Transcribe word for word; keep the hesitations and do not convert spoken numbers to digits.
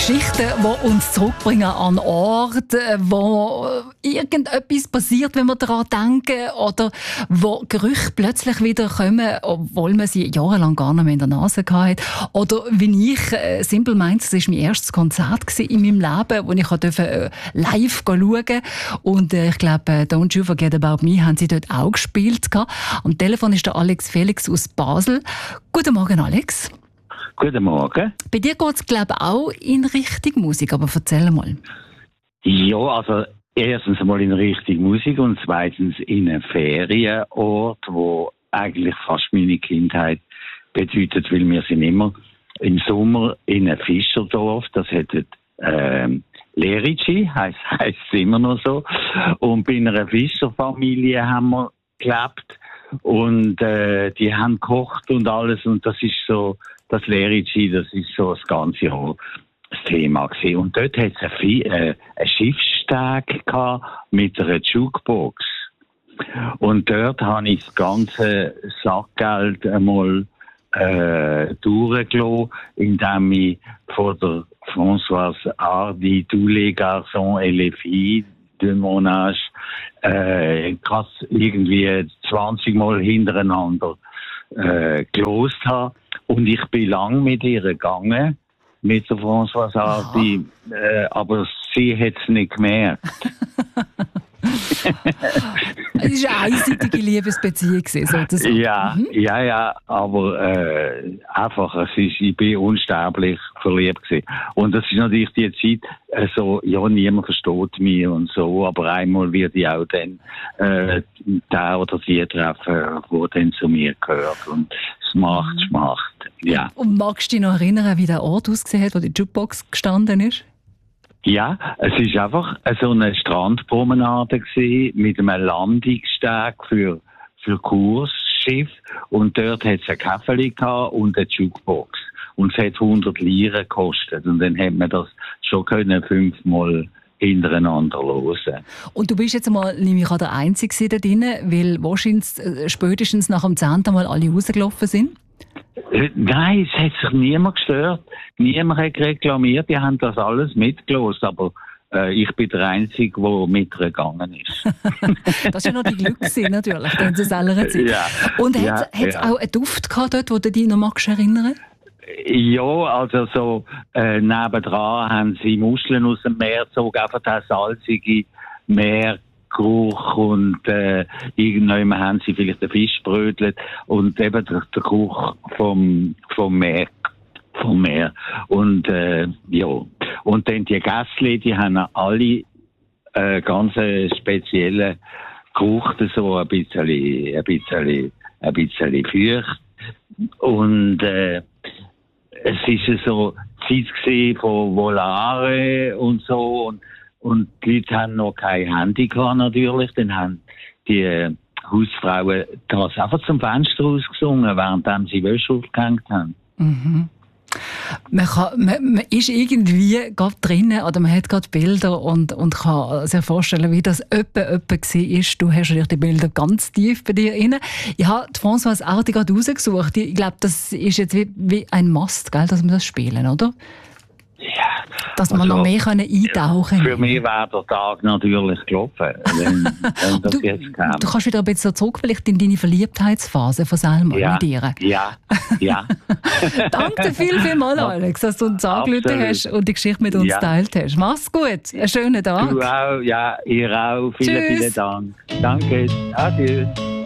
Geschichten, die uns zurückbringen an Orte, wo irgendetwas passiert, wenn wir daran denken, oder wo Gerüche plötzlich wieder kommen, obwohl man sie jahrelang gar nicht mehr in der Nase hatte. Oder wie ich, äh, Simple Minds, das war mein erstes Konzert in meinem Leben, wo ich durfte, äh, live schauen durfte. Und äh, ich glaube, äh, Don't You Forget About Me haben sie dort auch gespielt. Am Telefon ist der Alex Felix aus Basel. Guten Morgen, Alex. Guten Morgen. Bei dir geht es, glaube ich, auch in Richtung Musik, aber erzähl mal. Ja, also erstens mal in Richtung Musik und zweitens in einem Ferienort, wo eigentlich fast meine Kindheit bedeutet, weil wir sind immer im Sommer in einem Fischerdorf, das hätte ähm, Lerici, heisst, heisst es immer noch so. Und bei einer Fischerfamilie haben wir gelebt und äh, die haben gekocht und alles und das ist so, das Lerici, das ist so das ganze Jahr das Thema gewesen. Und dort hat es ein, äh, ein Schiffssteg gehabt mit einer Jukebox. Und dort habe ich das ganze Sackgeld einmal äh, durchgelassen, indem ich von der Françoise Hardy, tous les garçons et les filles de mon âge, äh, krass irgendwie zwanzig Mal hintereinander äh, gelost habe. Und ich bin lang mit ihr gegangen, mit der Françoise Hardy, äh, aber sie hat es nicht gemerkt. Es war eine einseitige Liebesbeziehung, sozusagen. Ja, mhm. ja, ja, aber äh, einfach, es ist, ich bin unsterblich verliebt gewesen. Und das ist natürlich die Zeit, äh, so, ja, niemand versteht mich und so, aber einmal wird ich auch dann äh, der oder die treffen, wo dann zu mir gehört. Und es macht, es macht, ja. Und magst du dich noch erinnern, wie der Ort ausgesehen hat, wo die Jukebox gestanden ist? Ja, es ist einfach so eine Strandpromenade gewesen, mit einem Landungssteg für, für Kursschiff. Und dort hat es ein Käferli gehabt und eine Jukebox. Und es hat hundert Lire gekostet. Und dann hat man das schon können fünfmal hintereinander hören. Und du bist jetzt mal, nehme ich an, der Einzige da drin, weil wahrscheinlich äh, spätestens nach dem zehnten Mal alle rausgelaufen sind? Nein, es hat sich niemand gestört. Niemand hat reklamiert. Die haben das alles mitgelost. Aber äh, ich bin der Einzige, der mitgegangen ist. Das war ja noch die Glück, natürlich, in der selben Zeit. Ja. Und ja, hat es ja. auch einen Duft gehabt dort, wo du dich noch magst erinnern? Ja, also so äh, nebendran haben sie Muscheln aus dem Meer gezogen, einfach der salzige Meer. Geruch und äh, irgendwann haben sie vielleicht den Fisch brötelt und eben der, der Geruch vom, vom Meer. Vom Meer. Und äh, ja. Und dann die Gässli, die haben alle äh, ganz speziellen Geruch, so ein bisschen, ein bisschen, ein bisschen feucht. Und äh, es ist so Zeit gesehen von Volare und so und Und die Leute haben noch kein Handy gehabt, natürlich. Dann haben die äh, Hausfrauen das einfach zum Fenster rausgesungen, während sie Wäsche aufgehängt haben. Mhm. Man, kann, man, man ist irgendwie gerade drinnen oder man hat gerade Bilder und, und kann sich vorstellen, wie das öppe öppe war. Du hast ja die Bilder ganz tief bei dir drin. Ich habe die Françoise Hardy gerade rausgesucht. Ich glaube, das ist jetzt wie, wie ein Must, gell, dass wir das spielen, oder? Ja. Dass man also, noch mehr eintauchen kann. Für mich wäre der Tag natürlich gelaufen, wenn, wenn das du, jetzt käme. Du kannst wieder ein bisschen zurück, vielleicht in deine Verliebtheitsphase von Selma ja, mit ihr. Ja, ja. Danke viel, viel mal, Alex, dass du uns angerufen hast und die Geschichte mit uns ja. geteilt hast. Mach's gut, einen schönen Tag. Du auch, ja, ihr auch. Vielen, Tschüss. vielen Dank. Danke, adieu.